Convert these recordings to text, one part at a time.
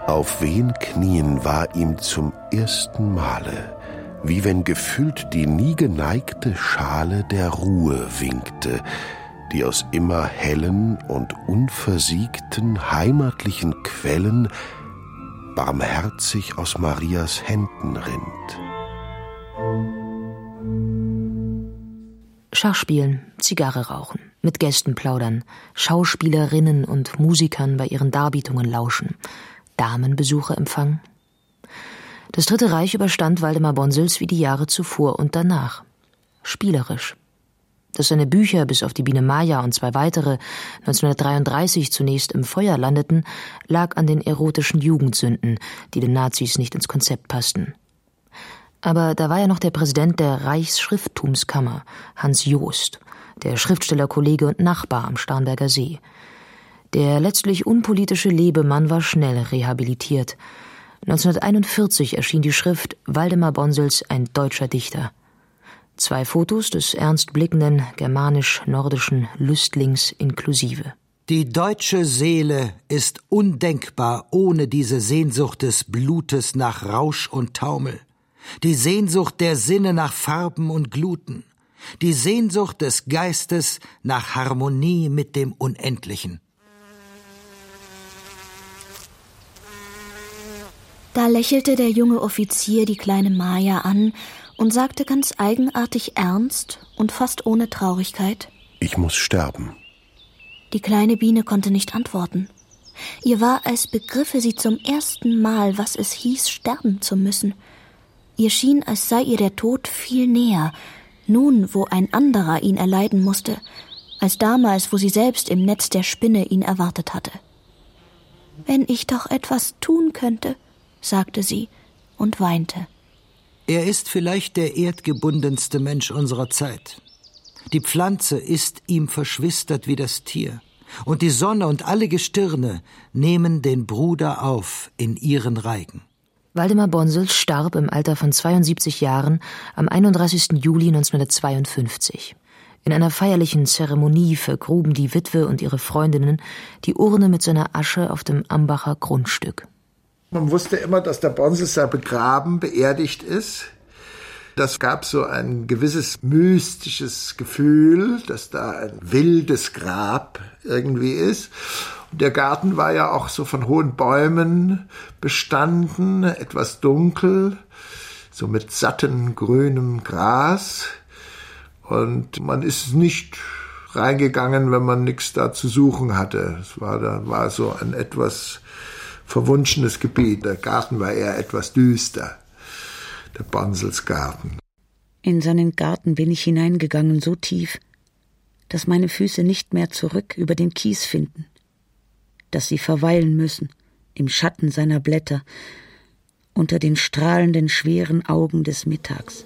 Auf wehen Knien war ihm zum ersten Male, wie wenn gefühlt die nie geneigte Schale der Ruhe winkte, die aus immer hellen und unversiegten heimatlichen Quellen barmherzig aus Marias Händen rinnt. Schachspielen, Zigarre rauchen, mit Gästen plaudern, Schauspielerinnen und Musikern bei ihren Darbietungen lauschen, Damenbesuche empfangen. Das Dritte Reich überstand Waldemar Bonsels wie die Jahre zuvor und danach. Spielerisch. Dass seine Bücher bis auf die Biene Maya und 2 weitere 1933 zunächst im Feuer landeten, lag an den erotischen Jugendsünden, die den Nazis nicht ins Konzept passten. Aber da war ja noch der Präsident der Reichsschrifttumskammer, Hans Joost, der Schriftstellerkollege und Nachbar am Starnberger See. Der letztlich unpolitische Lebemann war schnell rehabilitiert. 1941 erschien die Schrift Waldemar Bonsels Ein deutscher Dichter. 2 Fotos des ernst blickenden, germanisch-nordischen Lüstlings inklusive. Die deutsche Seele ist undenkbar ohne diese Sehnsucht des Blutes nach Rausch und Taumel. Die Sehnsucht der Sinne nach Farben und Gluten. Die Sehnsucht des Geistes nach Harmonie mit dem Unendlichen. Da lächelte der junge Offizier die kleine Maya an und sagte ganz eigenartig ernst und fast ohne Traurigkeit: Ich muss sterben. Die kleine Biene konnte nicht antworten. Ihr war, als begriffe sie zum ersten Mal, was es hieß, sterben zu müssen. Ihr schien, als sei ihr der Tod viel näher, nun, wo ein anderer ihn erleiden musste, als damals, wo sie selbst im Netz der Spinne ihn erwartet hatte. »Wenn ich doch etwas tun könnte«, sagte sie und weinte. Er ist vielleicht der erdgebundenste Mensch unserer Zeit. Die Pflanze ist ihm verschwistert wie das Tier. Und die Sonne und alle Gestirne nehmen den Bruder auf in ihren Reigen. Waldemar Bonsels starb im Alter von 72 Jahren am 31. Juli 1952. In einer feierlichen Zeremonie vergruben die Witwe und ihre Freundinnen die Urne mit seiner Asche auf dem Ambacher Grundstück. Man wusste immer, dass der Bonsels da begraben, beerdigt ist. Das gab so ein gewisses mystisches Gefühl, dass da ein wildes Grab irgendwie ist. Und der Garten war ja auch so von hohen Bäumen bestanden, etwas dunkel, so mit sattem grünem Gras. Und man ist nicht reingegangen, wenn man nichts da zu suchen hatte. Da war so ein etwas verwunschenes Gebiet. Der Garten war eher etwas düster, der Bonsels Garten. In seinen Garten bin ich hineingegangen so tief, dass meine Füße nicht mehr zurück über den Kies finden, dass sie verweilen müssen im Schatten seiner Blätter, unter den strahlenden, schweren Augen des Mittags.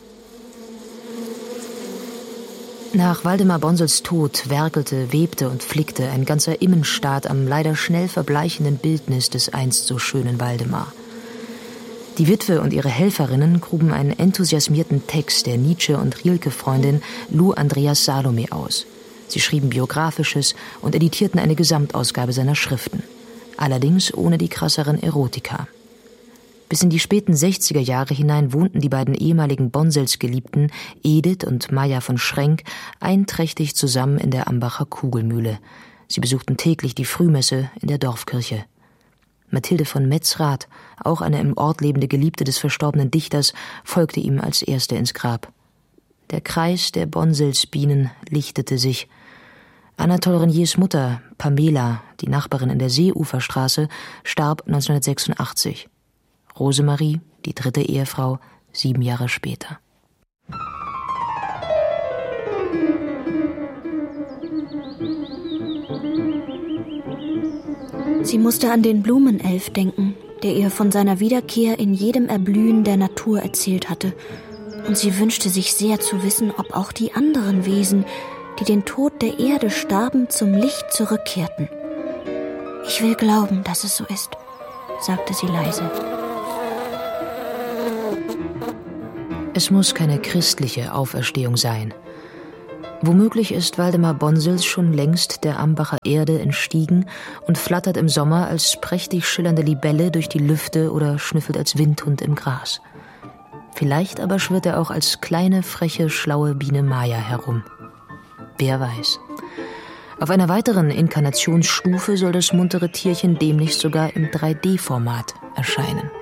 Nach Waldemar Bonsels Tod werkelte, webte und flickte ein ganzer Immenstaat am leider schnell verbleichenden Bildnis des einst so schönen Waldemar. Die Witwe und ihre Helferinnen gruben einen enthusiasmierten Text der Nietzsche- und Rilke-Freundin Lou Andreas Salome aus. Sie schrieben Biografisches und editierten eine Gesamtausgabe seiner Schriften. Allerdings ohne die krasseren Erotika. Bis in die späten 60er Jahre hinein wohnten die beiden ehemaligen Bonsels-Geliebten Edith und Maja von Schrenk einträchtig zusammen in der Ambacher Kugelmühle. Sie besuchten täglich die Frühmesse in der Dorfkirche. Mathilde von Metzrath, auch eine im Ort lebende Geliebte des verstorbenen Dichters, folgte ihm als erste ins Grab. Der Kreis der Bonsels-Bienen lichtete sich. Anatole Reniers Mutter, Pamela, die Nachbarin in der Seeuferstraße, starb 1986. Rosemarie, die 3. Ehefrau, 7 Jahre später. Sie musste an den Blumenelf denken, der ihr von seiner Wiederkehr in jedem Erblühen der Natur erzählt hatte. Und sie wünschte sich sehr zu wissen, ob auch die anderen Wesen, die den Tod der Erde starben, zum Licht zurückkehrten. »Ich will glauben, dass es so ist«, sagte sie leise. Es muss keine christliche Auferstehung sein. Womöglich ist Waldemar Bonsels schon längst der Ambacher Erde entstiegen und flattert im Sommer als prächtig schillernde Libelle durch die Lüfte oder schnüffelt als Windhund im Gras. Vielleicht aber schwirrt er auch als kleine, freche, schlaue Biene Maya herum. Wer weiß. Auf einer weiteren Inkarnationsstufe soll das muntere Tierchen demnächst sogar im 3D-Format erscheinen.